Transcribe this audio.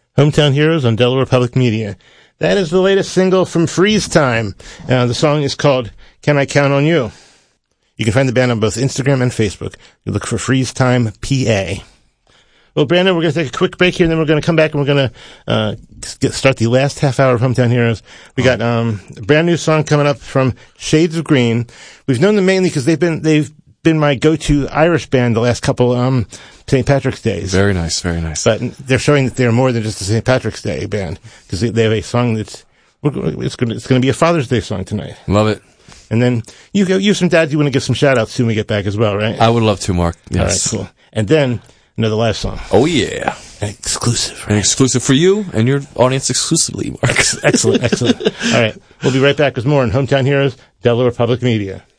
Hometown Heroes on Delaware Public Media. That is the latest single from Freeze Time. The song is called Can I Count on You? You can find the band on both Instagram and Facebook. You look for Freeze Time PA. Well, Brandon, we're going to take a quick break here, and then we're going to come back and we're going to start the last half hour of Hometown Heroes. We got a brand new song coming up from Shades of Green. We've known them mainly because they've been my go-to Irish band the last couple St. Patrick's Days. Very nice, very nice. But they're showing that they're more than just a St. Patrick's Day band because they have a song that's it's going to be a Father's Day song tonight. Love it. And then you have some dads you want to give some shout-outs to when we get back as well, right? I would love to, Mark. Yes. All right, cool. And then another live song. Oh, yeah. An exclusive. Right? An exclusive for you and your audience exclusively, Mark. Excellent, excellent. All right. We'll be right back with more on Hometown Heroes, Delaware Public Media.